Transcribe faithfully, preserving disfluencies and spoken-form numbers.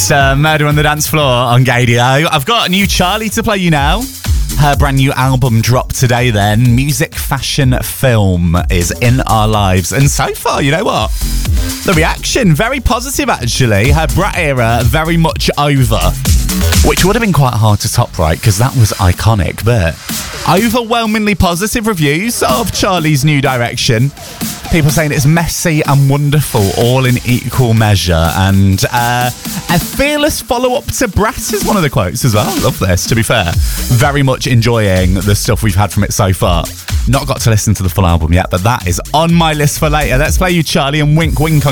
It's uh, Murder on the Dance Floor on Gadio. I've got a new Charlie to play you now. Her brand new album dropped today then. Music, Fashion, Film is in our lives. And so far, you know what? The reaction, very positive actually. Her Brat era, very much over. Which would have been quite hard to top, right? Because that was iconic. But overwhelmingly positive reviews of Charlie's new direction. People saying it's messy and wonderful, all in equal measure. And uh, a fearless follow-up to Brat is one of the quotes as well. I love this, to be fair. Very much enjoying the stuff we've had from it so far. Not got to listen to the full album yet, but that is on my list for later. Let's play you Charlie and Wink Wink on